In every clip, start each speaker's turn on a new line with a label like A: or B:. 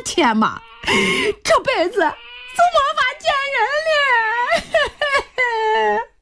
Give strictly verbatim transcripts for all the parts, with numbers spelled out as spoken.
A: 天嘛，这辈子就没法见人了。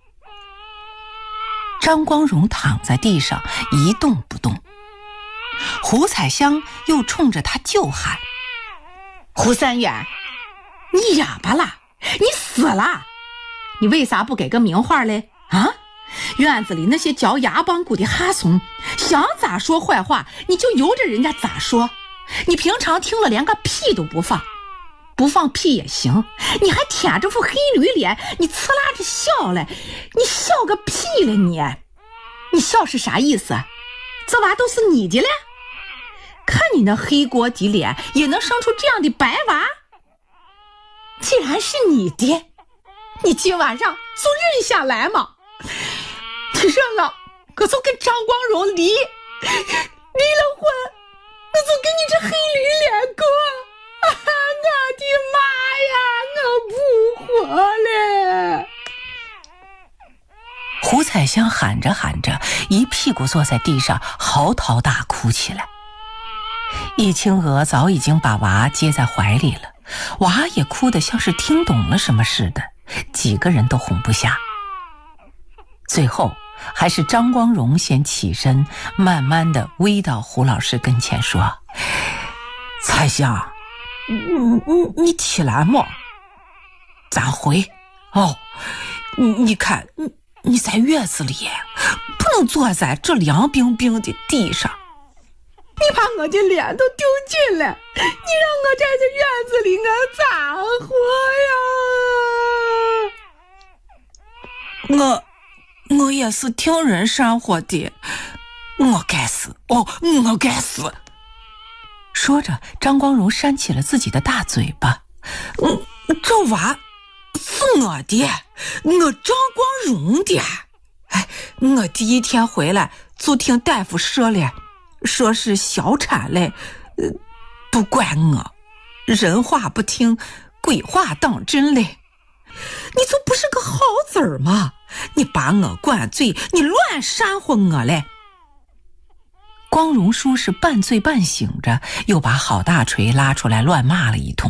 B: 张光荣躺在地上一动不动，胡彩香又冲着他舅喊：
A: 胡三元，你哑巴了，你死了，你为啥不给个名话嘞？啊，院子里那些嚼牙帮骨的哈怂，想咋说坏话你就由着人家咋说，你平常听了连个屁都不放，不放屁也行，你还舔着副黑驴脸，你呲啦着笑嘞，你笑个屁嘞你！你笑是啥意思？这娃都是你的嘞？看你那黑锅底脸，也能生出这样的白娃？既然是你的，你今晚上就认下来嘛！你认了，我就跟张光荣离，离了婚，我就跟你这黑驴脸过。啊，我的妈呀，我不活了！
B: 胡彩香喊着喊着，一屁股坐在地上，嚎啕大哭起来。易清娥早已经把娃接在怀里了，娃也哭得像是听懂了什么似的，几个人都哄不下。最后还是张光荣先起身，慢慢地偎到胡老师跟前说：彩香，你你你起来嘛，咱回哦。你你看，你你在院子里不能坐在这凉冰冰的地上。
A: 你把我的脸都丢尽了，你让我在这院子里我咋活呀？
B: 我我也是听人煽火的，我该死哦，我该死！说着，张光荣扇起了自己的大嘴巴。嗯，这娃是我的，我张光荣的。哎，我第一天回来就听大夫说了，说是小产嘞，呃，不怪我，人话不听，鬼话当真嘞。你就不是个好子儿吗？你把我灌醉，你乱煽乎我嘞！光荣叔是半醉半醒着，又把郝大锤拉出来乱骂了一通。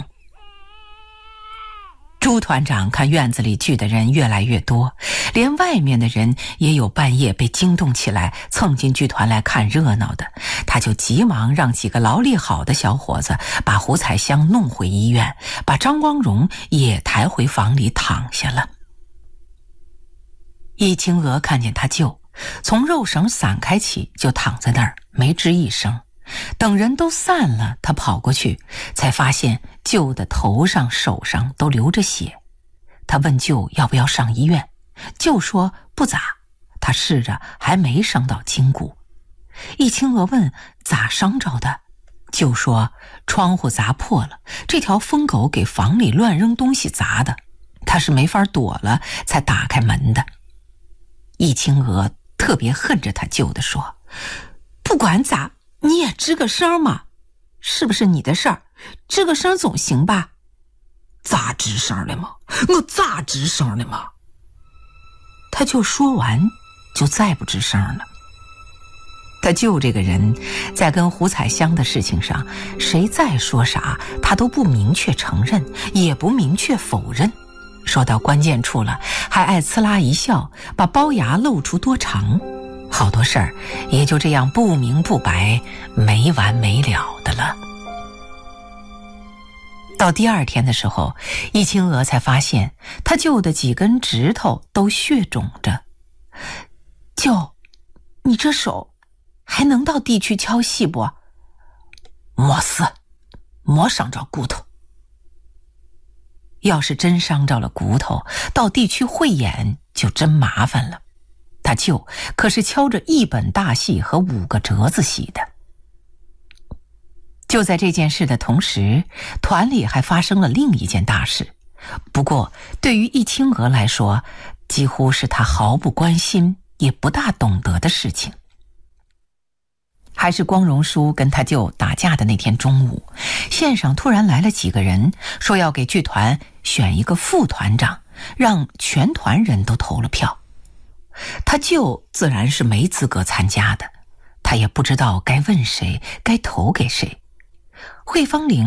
B: 朱团长看院子里聚的人越来越多，连外面的人也有半夜被惊动起来蹭进剧团来看热闹的，他就急忙让几个劳力好的小伙子把胡彩香弄回医院，把张光荣也抬回房里躺下了。易清娥看见他舅从肉绳散开起就躺在那儿没吱一声，等人都散了，他跑过去才发现舅的头上手上都流着血。他问舅要不要上医院，舅说不咋，他试着还没伤到筋骨。易清娥问咋伤着的，舅说窗户砸破了，这条疯狗给房里乱扔东西砸的，他是没法躲了才打开门的。易清娥特别恨着他舅的说，不管咋你也吱个声嘛，是不是你的事儿，吱个声总行吧？咋吱声了吗？我咋吱声了吗？他就说完就再不吱声了。他舅这个人在跟胡彩香的事情上，谁再说啥他都不明确承认，也不明确否认，说到关键处了还爱呲啦一笑，把龅牙露出多长，好多事儿也就这样不明不白没完没了的了。到第二天的时候，易清娥才发现他舅的几根指头都血肿着。舅，你这手还能到地区敲戏不？没事，没伤着骨头。要是真伤着了骨头，到地区汇演就真麻烦了。他舅可是敲着一本大戏和五个折子戏的。就在这件事的同时，团里还发生了另一件大事，不过对于易清娥来说，几乎是他毫不关心也不大懂得的事情。还是光荣叔跟他舅打架的那天中午，县上突然来了几个人，说要给剧团选一个副团长，让全团人都投了票。他舅自然是没资格参加的，他也不知道该问谁，该投给谁。惠芳玲